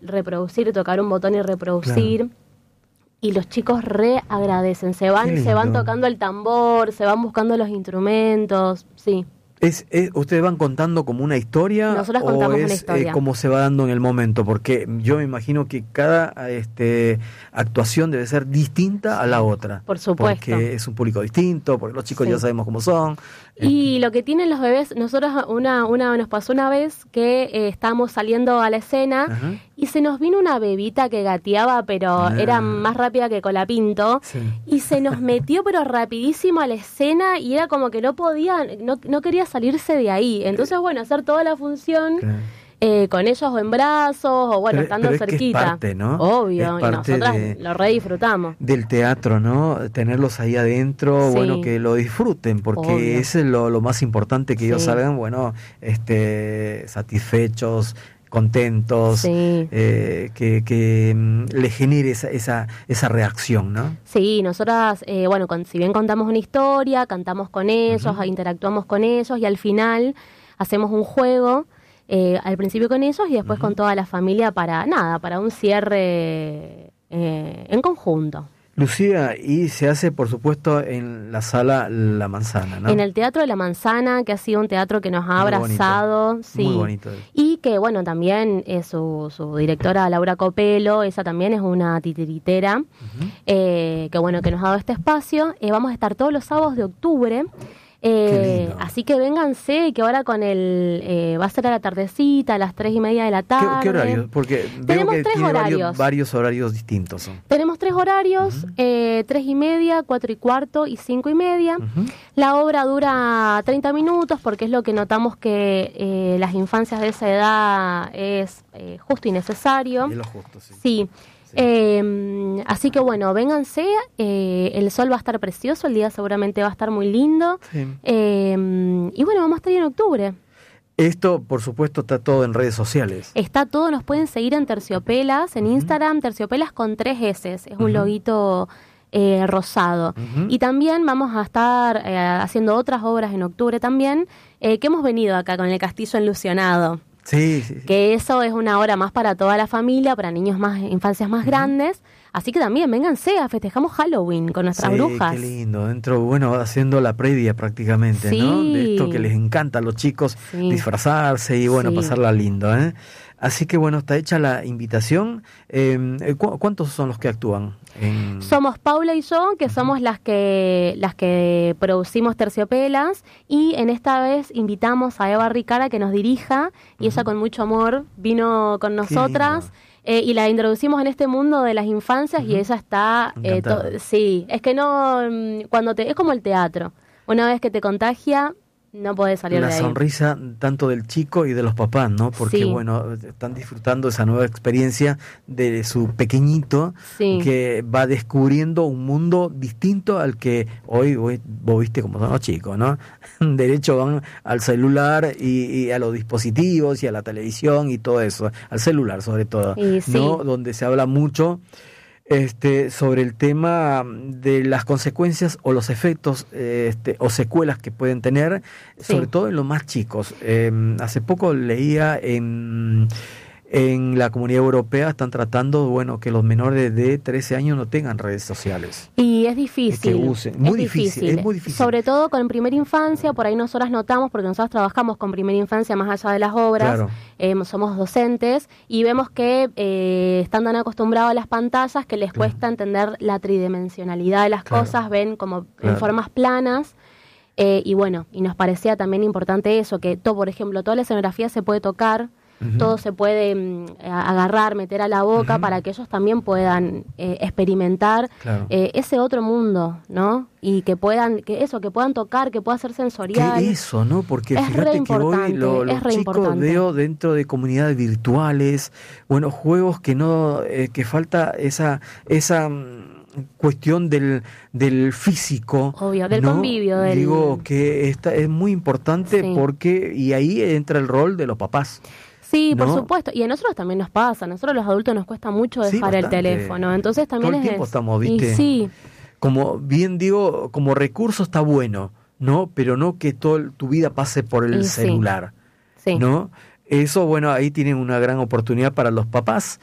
reproducir, tocar un botón y reproducir. Claro. Y los chicos re agradecen, se van tocando el tambor, se van buscando los instrumentos, sí. ¿Ustedes van contando como una historia? Nosotros contamos una historia. ¿Cómo se va dando en el momento? Porque yo me imagino que cada actuación debe ser distinta a la otra. Por supuesto. Porque es un público distinto, porque los chicos ya sabemos cómo son. Y lo que tienen los bebés, nosotros nos pasó una vez que estábamos saliendo a la escena. Ajá. Y se nos vino una bebita que gateaba, pero era más rápida que Colapinto. Sí. Y se nos metió, pero rapidísimo a la escena y era como que no quería salirse de ahí. Entonces, bueno, hacer toda la función con ellos o en brazos o, bueno, estando cerquita. Es parte, ¿no? Obvio, y nosotras lo re disfrutamos. Del teatro, ¿no? Tenerlos ahí adentro, bueno, que lo disfruten, porque eso es lo más importante, que ellos salgan, bueno, satisfechos, contentos, que le genere esa reacción, ¿no? Sí, nosotras, si bien contamos una historia, cantamos con ellos, interactuamos con ellos y al final hacemos un juego, al principio con ellos y después con toda la familia para un cierre en conjunto. Lucía, y se hace, por supuesto, en la sala La Manzana, ¿no? En el Teatro de la Manzana, que ha sido un teatro que nos ha abrazado. Bonito. Sí. Muy bonito. Y que, bueno, también su directora, Laura Copelo, esa también es una titiritera, que nos ha dado este espacio. Vamos a estar todos los sábados de octubre. Así que vénganse, que ahora con va a ser a la tardecita, a las 3:30 de la tarde. ¿Qué horario? Porque tenemos veo que 3 tiene horarios. Varios horarios distintos. Tenemos 3 horarios, 3:30, 4:15 y 5:30. La obra dura 30 minutos porque es lo que notamos que las infancias de esa edad es justo y necesario. Es lo justo, sí. Sí. Así que bueno, vénganse, el sol va a estar precioso, el día seguramente va a estar muy lindo, y bueno, vamos a estar ahí en octubre. Esto, por supuesto, está todo en redes sociales. Está todo, nos pueden seguir en Terciopelas, en Instagram, Terciopelas con 3 S, es un loguito rosado. Y también vamos a estar haciendo otras obras en octubre también, que hemos venido acá con el Castillo Enlucionado. Sí. Que eso es una hora más para toda la familia, para niños infancias más grandes. Así que también vénganse, festejamos Halloween con nuestras brujas. Qué lindo. Haciendo la previa prácticamente, ¿no? De esto que les encanta a los chicos, disfrazarse y pasarla lindo, ¿eh? Así que está hecha la invitación. ¿Cuántos son los que actúan? Somos Paula y yo, que somos las que producimos Terciopelas, y en esta vez invitamos a Eva Ricara que nos dirija, y ella con mucho amor vino con nosotras, y la introducimos en este mundo de las infancias, y ella está... es que no... es como el teatro, una vez que te contagia... No podés salir de ahí. La sonrisa tanto del chico y de los papás, ¿no? Porque, están disfrutando esa nueva experiencia de su pequeñito que va descubriendo un mundo distinto al que hoy vos viste como son los chicos, ¿no? Derecho van al celular y a los dispositivos y a la televisión y todo eso. Al celular, sobre todo, ¿no? Donde se habla mucho sobre el tema de las consecuencias o los efectos o secuelas que pueden tener, sobre todo en los más chicos. Hace poco leía en la Comunidad Europea están tratando, que los menores de 13 años no tengan redes sociales. Y es difícil. Que usen. Es muy difícil. Sobre todo con primera infancia, por ahí nosotras notamos, porque nosotros trabajamos con primera infancia más allá de las obras, somos docentes, y vemos que están tan acostumbrados a las pantallas que les cuesta entender la tridimensionalidad de las cosas, ven como en formas planas. Y nos parecía también importante eso, que por ejemplo, toda la escenografía se puede tocar, todo se puede agarrar, meter a la boca para que ellos también puedan experimentar ese otro mundo, ¿no? Y que puedan tocar, que pueda ser sensorial. ¿Qué eso, no? Porque fíjate que hoy los chicos veo dentro de comunidades virtuales, juegos que no, que falta esa cuestión del físico, obvio, del convivio. Digo que es muy importante porque, y ahí entra el rol de los papás. Sí, por supuesto. Y a nosotros también nos pasa. A nosotros los adultos nos cuesta mucho dejar el teléfono. Entonces también todo el tiempo estamos, ¿viste? Sí. Como bien digo, como recurso está bueno, ¿no? Pero no que toda tu vida pase por el celular, ¿no? Eso, ahí tienen una gran oportunidad para los papás